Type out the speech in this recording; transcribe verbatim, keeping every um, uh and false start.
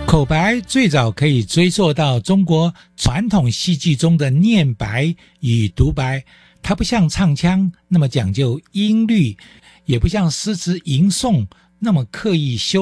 口白最早可以追溯到中国传统戏剧中的念白与读白，它不像唱腔那么讲究音律，也不像诗词吟诵那么刻意修